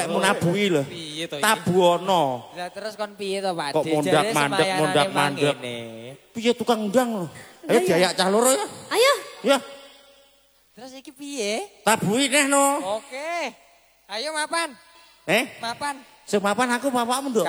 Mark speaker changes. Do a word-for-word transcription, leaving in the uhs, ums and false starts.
Speaker 1: arekmu nabui lho.
Speaker 2: Piye to iki?
Speaker 1: Tabuana.
Speaker 2: Lah terus kon piye to Pak?
Speaker 1: Kok mondak mandek mondak mandek. Piye tukang ndang lho. Ayo diayak cah loro ya.
Speaker 3: Ayo.
Speaker 1: Ya.
Speaker 2: Terus iki piye?
Speaker 1: Tabui neh no.
Speaker 2: Oke. Ayo mapan.
Speaker 1: Eh?
Speaker 2: Mapan.
Speaker 1: Sing mapan aku bapakmu nduk.